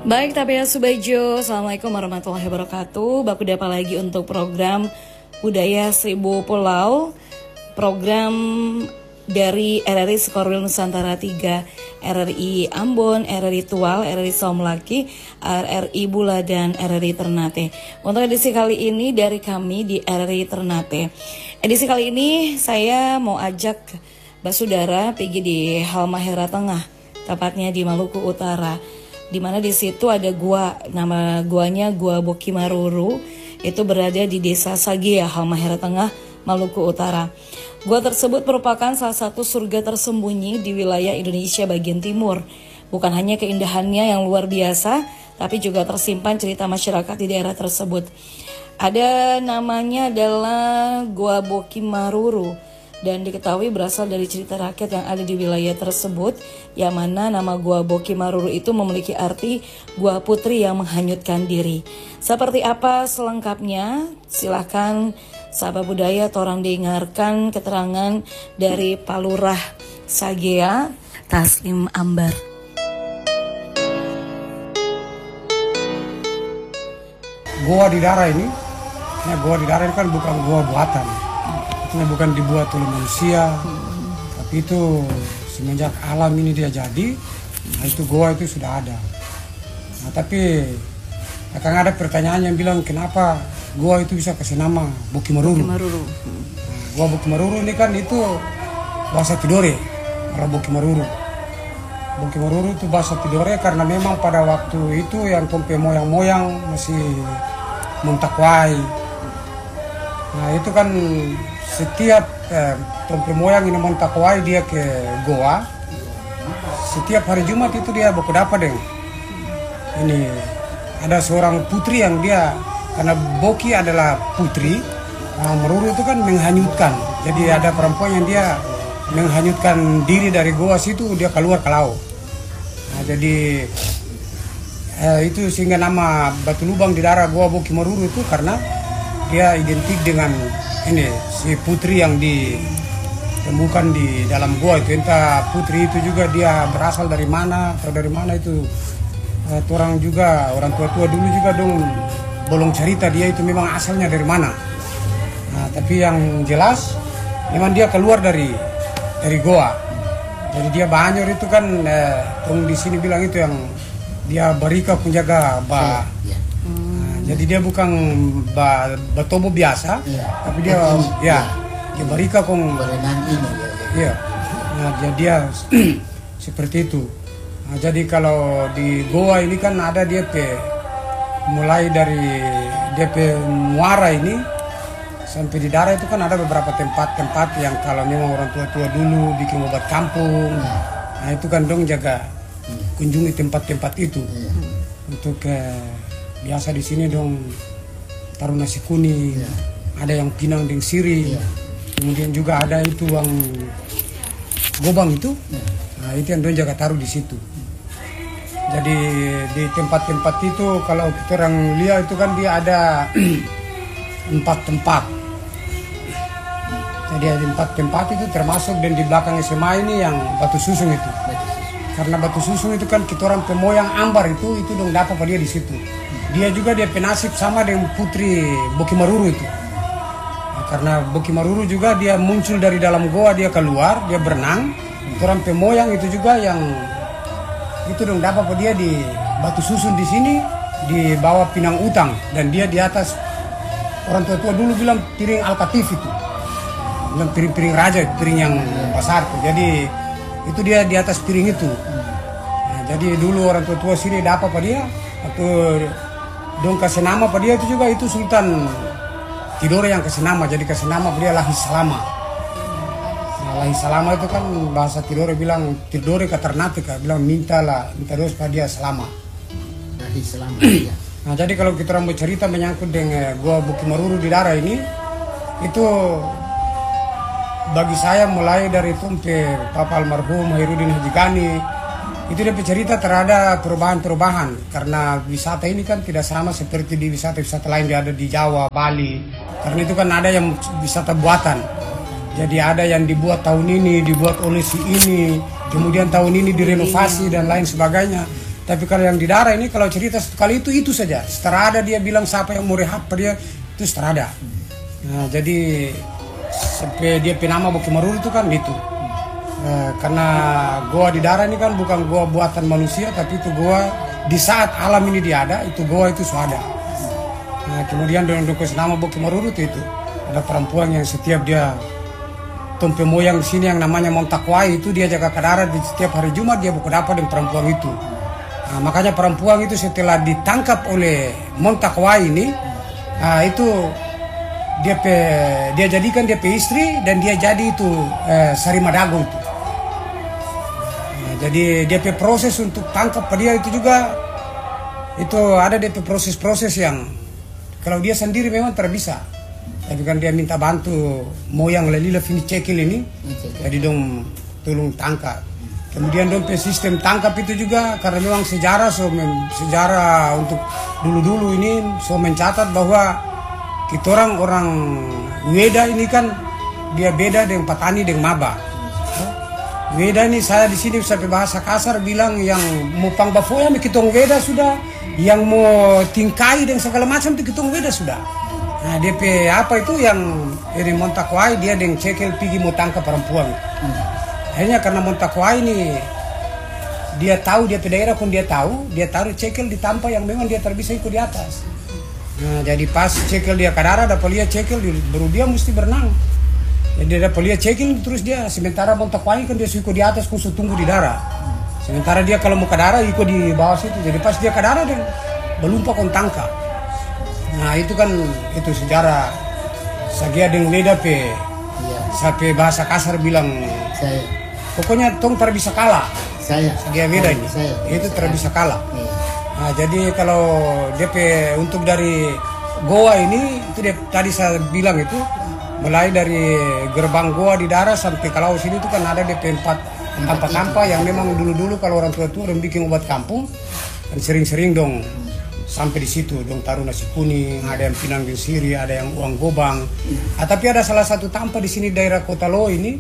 Baik, Tapia Subajo, Assalamualaikum warahmatullahi wabarakatuh. Baku dapa lagi untuk program Budaya Seribu Pulau, program dari RRI Skorwil Nusantara 3, RRI Ambon, RRI Tual, RRI Saumlaki, RRI Bula, dan RRI Ternate. Untuk edisi kali ini dari kami di RRI Ternate. Edisi kali ini saya mau ajak Basudara pergi di Halmahera Tengah, tepatnya di Maluku Utara, di mana di situ ada gua, nama guanya Gua Boki Maruru, itu berada di Desa Sagea, Halmahera Tengah, Maluku Utara. Gua tersebut merupakan salah satu surga tersembunyi di wilayah Indonesia bagian timur. Bukan hanya keindahannya yang luar biasa, tapi juga tersimpan cerita masyarakat di daerah tersebut. Ada namanya adalah Gua Boki Maruru, dan diketahui berasal dari cerita rakyat yang ada di wilayah tersebut, yang mana nama Gua Boki Maruru itu memiliki arti gua putri yang menghanyutkan diri. Seperti apa selengkapnya? Silahkan sahabat budaya torang dengarkan keterangan dari Palurah Sagea, Taslim Ambar. Goa di daerah ini, goa di daerah ini kan bukan goa buatan. Bukan dibuat oleh manusia, tapi itu semenjak alam ini dia jadi, itu goa itu sudah ada. Nah, tapi akan ada pertanyaan yang bilang kenapa goa itu bisa kasih nama Boki Maruru. Nah, goa Boki Maruru ini kan itu bahasa Tidore, Boki Maruru. Boki Maruru itu bahasa Tidore karena memang pada waktu itu yang tompe moyang-moyang masih muntakwai. Nah itu kan setiap tompe moyang ini montakwai dia ke goa, setiap hari Jumat itu dia baku dapat deh. Ini ada seorang putri yang dia, karena Boki adalah putri, Maruru itu kan menghanyutkan. Jadi ada perempuan yang dia menghanyutkan diri dari goa situ, dia keluar ke laut. Nah, jadi itu sehingga nama batu lubang di daerah Goa Boki Maruru itu karena dia identik dengan ini si putri yang ditemukan di dalam goa itu. Entah putri itu juga dia berasal dari mana atau dari mana itu orang juga, orang tua-tua dulu juga dong bolong cerita dia itu memang asalnya dari mana. Nah, tapi yang jelas memang dia keluar dari goa. Jadi dia banyor itu kan di sini bilang itu yang dia barika penjaga ba. Jadi dia bukan batobo biasa, tapi dia dia barika kong berenang ini. Iya. Nah, jadi dia seperti itu. Nah, jadi kalau di goa ini kan ada dia mulai dari DP muara ini sampai di darat itu kan ada beberapa tempat-tempat yang kalau memang orang tua-tua dulu bikin obat kampung, nah itu kan dong jaga kunjungi tempat-tempat itu untuk biasa di sini dong taruh nasi kuning, ada yang pinang dengan sirih, kemudian juga ada itu yang gobang itu, nah itu yang dong jaga taruh di situ. Jadi di tempat-tempat itu kalau kita orang lihat itu kan dia ada 4 tempat. Jadi ada 4 tempat itu termasuk dan di belakang SMA ini yang batu susung itu. Karena batu susung itu kan kita orang pemoyang ambar itu dong dapat pada dia di situ. Dia juga dia penasib sama dengan putri Boki Maruru itu. Nah, karena Boki Maruru juga dia muncul dari dalam goa, dia keluar, dia berenang. Kita orang pemoyang itu juga yang itu dong dapat pada dia di batu susun di sini di bawah pinang utang dan dia di atas. Orang tua-tua dulu bilang piring alkatif itu, bilang piring-piring raja, piring yang besar tuh. Jadi itu dia di atas piring itu. Nah, jadi dulu orang tua-tua sini dapat apa dia, atau dong kasih nama apa dia itu juga itu Sultan Tidore yang kasih nama. Jadi kasih nama apa dia Lahi Salama. Nah, Lahi Salama itu kan bahasa Tidore bilang Tidore ke Ternate bilang minta doa supaya dia selama. Lahi Salama. Nah jadi kalau kita mau cerita menyangkut dengan Goa Boki Maruru di daerah ini, itu bagi saya mulai dari tumpe Papa almarhum Hairudin Haji Gani, itu dia bercerita terhadap perubahan-perubahan. Karena wisata ini kan tidak sama seperti di wisata-wisata lain yang ada di Jawa, Bali. Karena itu kan ada yang wisata buatan. Jadi ada yang dibuat tahun ini, dibuat oleh si ini, kemudian tahun ini direnovasi dan lain sebagainya. Tapi kalau yang di daerah ini kalau cerita kali itu saja. Setelah ada dia bilang siapa yang mau rehab dia itu setelah ada. Nah, jadi sampai dia penama Boki Maruru itu kan gitu. Karena goa di daerah ini kan bukan goa buatan manusia, tapi itu goa di saat alam ini dia ada, itu goa itu sudah ada. Nah, kemudian dengan dukus nama Boki Maruru itu ada perempuan yang setiap dia tompe moyang di sini yang namanya Montakwai itu dia jaga kadara di setiap hari Jumat dia buku dapat dengan perempuan itu. Nah, makanya perempuan itu setelah ditangkap oleh Montakwai ini, itu dia jadikan dia istri dan dia jadi itu Sarimadago itu. Nah, jadi dia proses untuk tangkap dia itu juga itu ada dia proses-proses yang kalau dia sendiri memang tidak bisa. Tapi kan dia minta bantu moyang Lelila Fini Cekil ini, jadi dong tolong tangkap. Kemudian dong sistem tangkap itu juga karena memang sejarah untuk dulu-dulu ini mencatat bahwa kita orang Weda ini kan dia beda dengan petani dengan maba. Weda ini saya di sini sampai bahasa kasar bilang yang mau pangbafoya kita Weda sudah, yang mau tingkai dan segala macam itu kita Weda sudah. Nah, DP apa itu yang dari Montakwai dia dengan Cekel pergi mau tangkap perempuan. Akhirnya karena Montakwai ini dia tahu dia ke daerah pun dia tahu, dia taruh Cekel di tampa yang memang dia terbisa ikut di atas. Nah, jadi pas Cekel dia kadara dapat lihat Cekel baru dia mesti berenang. Jadi dia dapat lihat Cekel terus dia sementara Montakwai kan dia ikut di atas khusus tunggu di darat. Sementara dia kalau mau kadara ikut di bawah situ. Jadi pas dia kadara dia belumpa kon tangkap. Nah itu kan itu sejarah Sagia dengan Weda sampai bahasa kasar bilang saya. Pokoknya tong tak bisa kalah. Sagia Weda ini itu tak bisa kalah. Nah jadi kalau DP untuk dari Goa ini itu dia, tadi saya bilang itu mulai dari gerbang Goa di darat sampai kalau sini itu kan ada DP 4 tampa-tampa yang memang dulu-dulu kalau orang tua-tua orang bikin obat kampung dan sering-sering dong sampai di situ dong taruh nasi kuning, ada yang pinang siri, ada yang uang gobang. Tapi ada salah satu tampa di sini daerah Kota Lo ini.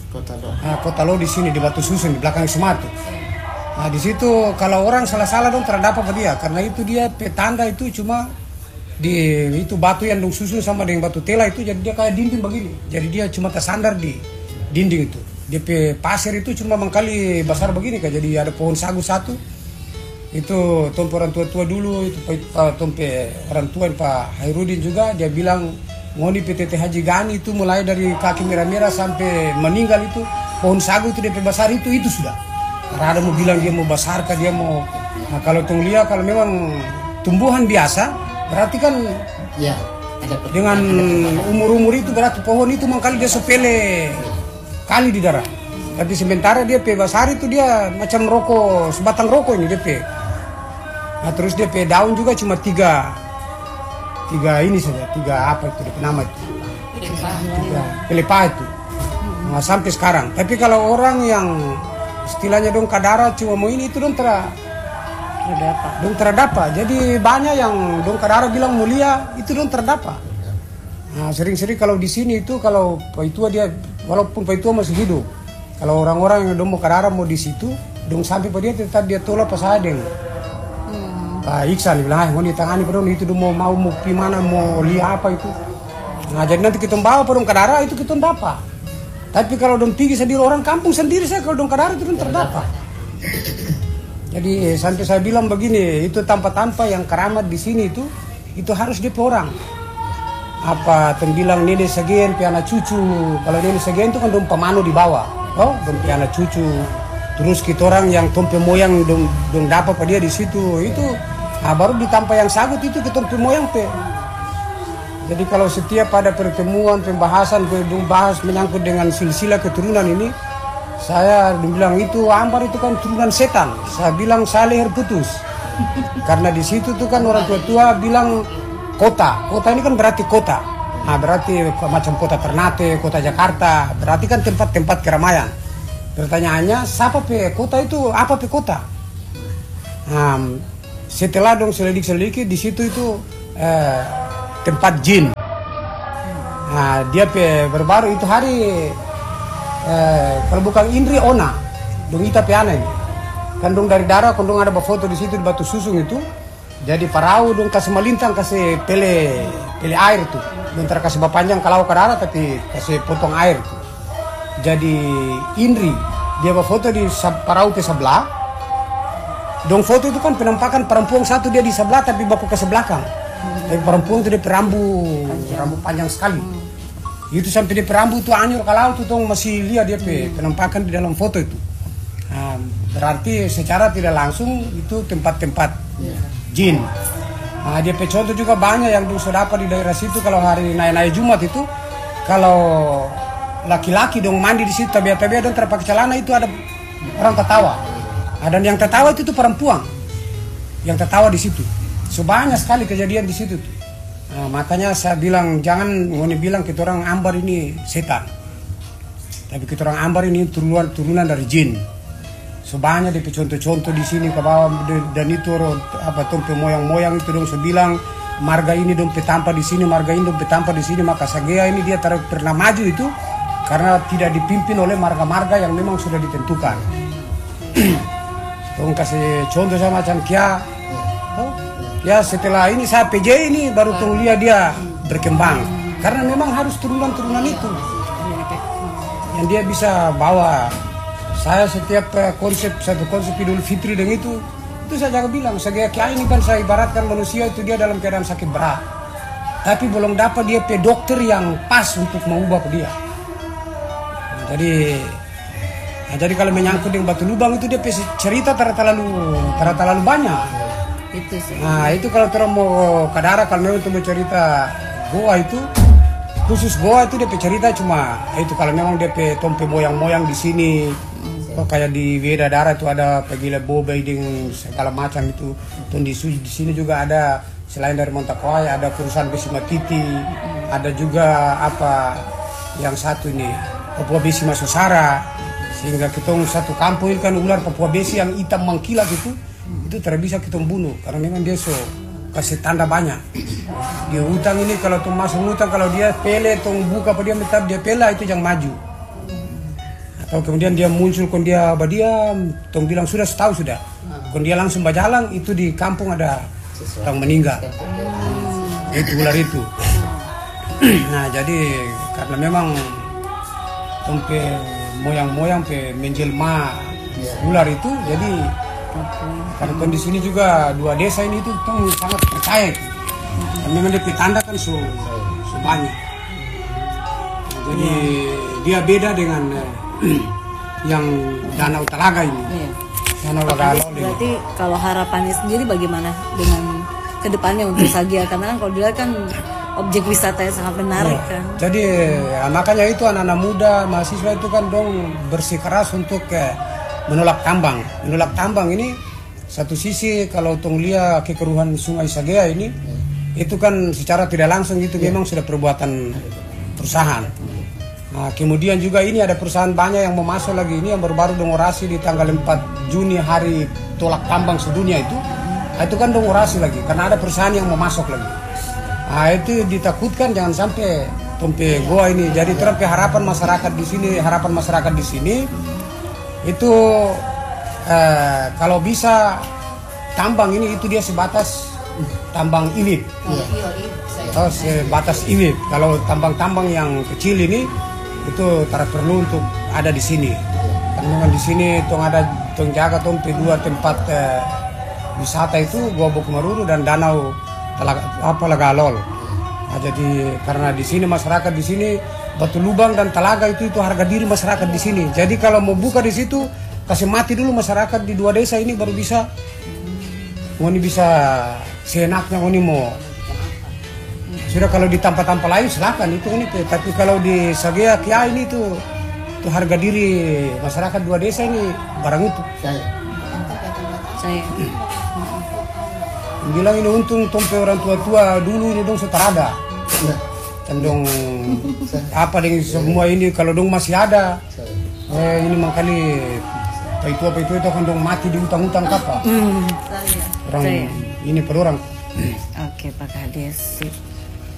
Kota Lo di sini di Batu Susun di belakang Sematu. Nah di situ kalau orang salah-salah dong terdapat apa dia karena itu dia petanda itu cuma di itu batu yang dong susun sama dengan batu tela itu jadi dia kayak dinding begini. Jadi dia cuma tersandar di dinding itu. DP pasir itu cuma mengkali besar begini kan jadi ada pohon sagu satu. Itu tompe orang tua-tua dulu itu tompe orang tua Pak Hairudin juga dia bilang ngoni PTT Haji Gani itu mulai dari kaki merah-merah sampai meninggal itu pohon sagu itu DP besar itu sudah. Karena ada mau bilang dia mau besarkan dia mau nah, kalau tong lihat kalau memang tumbuhan biasa berarti kan ya ada dengan umur-umur itu berarti pohon itu mengkali dia sepele kali di darat. Tapi sementara dia besar itu dia macam rokok sebatang rokok ini DP. Nah terus dia daun juga cuma tiga ini saja, tiga apa itu nama itu? Pelepah itu. Nah, sampai sekarang. Tapi kalau orang yang istilahnya dong kadara cuma mau ini itu dong terdapat. Jadi banyak yang dong kadara bilang mulia itu dong terdapat. Nah sering-sering kalau di sini itu kalau Pak Itua dia walaupun Pak Itua masih hidup, kalau orang-orang yang dong mau kadara mau di situ, dong sampai pada dia tetap dia tolak pas adeng. Pak Iksan bilang, mau ditangani padahal itu mau gimana mau lihat apa itu. Nah jadi nanti kita bawa padahal kadara itu kita dapat. Tapi kalau dong pergi sendiri orang kampung sendiri saya kalau dong kadara itu dong terdapat. Jadi sampai saya bilang begini, itu tanpa-tanpa yang keramat di sini itu harus DP orang. Apa bilang nenek segian piana cucu. Kalau nenek segian itu kan dong pemanu di bawah. Oh, dong piana cucu. Terus kita orang yang tompe moyang dong dapat pada dia di situ itu. Nah baru ditampa yang sagut itu kita tompe moyang pe. Jadi kalau setiap ada pertemuan pembahasan dong bahas menyangkut dengan silsilah keturunan ini, saya bilang itu Ambar itu kan turunan setan. Saya bilang saya leher putus. Karena di situ tuh kan orang tua-tua bilang kota. Kota ini kan berarti kota. Nah berarti macam kota Ternate, kota Jakarta. Berarti kan tempat-tempat keramaian. Pertanyaannya, siapa pe kota itu? Apa pe kota? Nah, setelah dong selidik-selidiki di situ itu tempat jin. Nah dia pe berbaru itu hari kalau bukan Indri Ona, dong ita pe ana ini. kan dong dari darah, kan dong ada foto di situ di Batu Susung itu. Jadi parau dong kasih melintang, kasih pele air tuh. Dong kasih bapanjang kalau ke darah tapi kasih potong air tuh. Jadi Indri dia foto di parau ke sebelah. Dong foto itu kan penampakan perempuan satu dia di sebelah tapi baku ke sebelakang. Tapi perempuan itu dia rambut panjang sekali. Itu sampai di perambu itu anyur kalau tuh tong masih lihat dia penampakan di dalam foto itu. Nah, berarti secara tidak langsung itu tempat-tempat jin. Nah, dia contoh juga banyak yang sudah dapat di daerah situ kalau hari naik Jumat itu kalau laki-laki dong mandi di situ tabiat-tabiat dong terpakai celana itu ada orang tertawa. Dan yang tertawa itu tuh perempuan yang tertawa di situ. Sebanyak sekali kejadian di situ tuh. Nah, makanya saya bilang jangan ngoni bilang kita orang Ambar ini setan. Tapi kita orang Ambar ini turunan dari jin. Sebanyak di contoh-contoh di sini ke bawah dan itu apa tompe moyang-moyang itu dong sebilang marga ini dong petampa di sini, marga ini dong petampa di sini, maka Sagea ini dia pernah maju itu karena tidak dipimpin oleh marga-marga yang memang sudah ditentukan. Tong kasih contoh sama macam Kia. Ya setelah ini saya PJ ini baru tunggu lihat dia berkembang. Karena memang harus turunan-turunan itu yang dia bisa bawa. Saya setiap satu konsep Idul Fitri dan itu saya jaga bilang Sagea Kia ini kan saya ibaratkan manusia itu dia dalam keadaan sakit berat. Tapi belum dapat dia dokter yang pas untuk mengubah dia. Jadi kalau menyangkut dengan Batu Lubang itu dia cerita terlalu banyak. Itu sih. Nah itu kalau terus mau kadara kalau memang mau cerita goa itu khusus goa itu dia cerita cuma itu kalau memang dia tompe moyang-moyang di sini kok kayak di Weda Darah itu ada pegila bobai dengan segala macam itu. Di sini juga ada selain dari Montakoy ada perusahaan besi matiti, ada juga apa yang satu ini Papua Besi Masosara, sehingga kita satu kampung ini kan ular Papua Besi yang hitam mengkilat itu tidak bisa kita bunuh karena memang dia kasih tanda banyak di hutan ini. Kalau tuh masuk hutan kalau dia pele tong buka apa dia tetap dia pela itu jangan maju, atau kemudian dia muncul kon dia berdiam tong bilang sudah kon dia langsung berjalan itu di kampung ada orang meninggal itu ular itu. Nah jadi karena memang tompe moyang-moyang menjelma ular itu jadi karena kondisi ini juga dua desa ini itu sangat percaya dan memang dia tanda kan banyak. Jadi dia beda dengan yang Danau Talaga ini. Danau Talaga. Berarti kalau harapannya sendiri bagaimana dengan kedepannya untuk Sagea, karena kan kalau dilihat kan objek wisata yang sangat menarik kan. Jadi makanya itu anak-anak muda mahasiswa itu kan dong bersikeras untuk menolak tambang. Menolak tambang ini satu sisi kalau tong lihat kekeruhan Sungai Sagea ini itu kan secara tidak langsung itu memang sudah perbuatan perusahaan. Nah, kemudian juga ini ada perusahaan banyak yang mau masuk lagi ini yang baru-baru dong orasi di tanggal 4 Juni hari tolak tambang sedunia itu. Itu kan dong orasi lagi karena ada perusahaan yang mau masuk lagi. Nah, itu ditakutkan jangan sampai tompe goa ini jadi terapkan harapan masyarakat di sini itu kalau bisa tambang ini itu dia sebatas tambang iwip. Sebatas iwip. Kalau tambang-tambang yang kecil ini itu tidak perlu untuk ada di sini. Karena memang di sini tong jaga dua tempat wisata itu Goa Bokmaruru dan Danau Lagalol. Nah, jadi karena di sini masyarakat di sini Batu Lubang dan Talaga itu harga diri masyarakat di sini. Jadi kalau mau buka di situ kasih mati dulu masyarakat di dua desa ini baru bisa seenaknya mau. Sudah kalau di tempat-tempat lain silakan itu ini, tapi kalau di Sagea Kia ini itu harga diri masyarakat dua desa ini barang itu. Saya bilang ini untung tompe orang tua-tua dulu ini dong sudah ada. Dan dong apa dengan semua ini kalau dong masih ada ini makanya itu kan dong mati di hutang-hutang kapal. Orang ini per orang. Oke Pak Kades.